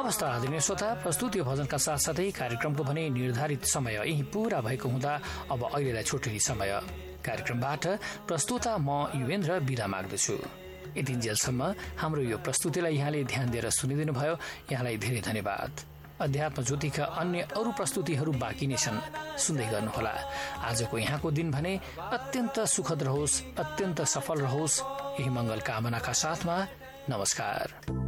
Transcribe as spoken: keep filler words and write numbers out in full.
हवस् त आदरणीय श्रोता, प्रस्तुति भजनका साथसाथै कार्यक्रमको भने निर्धारित समय यही पूरा भएको हुँदा अब अहिलेलाई छुट्टिने समय। कार्यक्रमबाट प्रस्तुता म युवेन्द्र बिदा माग्दछु। यति जेलसम्म हाम्रो यो प्रस्तुतिलाई यहाँले ध्यान दिएर सुनिदिनु भयो, यहाँलाई धेरै धन्यवाद। अध्यात्म ज्योतिका अन्य अरू प्रस्तुतिहरू बाँकी नै छन्, सुन्दै गर्नुहोला। आजको यहाँको दिन भने अत्यन्त सुखद रहोस्, अत्यन्त सफल रहोस्, यही मंगल कामनाका साथमा नमस्कार।